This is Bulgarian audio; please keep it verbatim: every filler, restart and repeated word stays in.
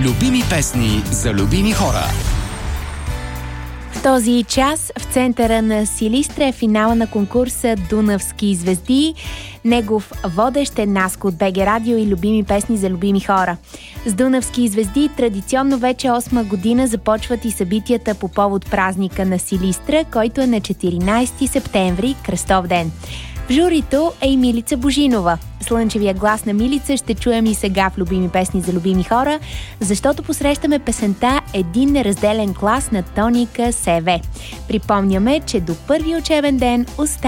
Любими песни за любими хора. В този час в центъра на Силистра е финала на конкурса Дунавски звезди. Негов водещ е Наско от БГ Радио и Любими песни за любими хора. С Дунавски звезди традиционно вече осма година започват и събитията по повод празника на Силистра, който е на четиринайсети септември, Кръстов ден. В журито е и Милица Божинова. Слънчевия глас на Милица ще чуем и сега в Любими песни за любими хора, защото посрещаме песента "Един неразделен клас" на Тоника СВ. Припомняме, че до първи учебен ден остава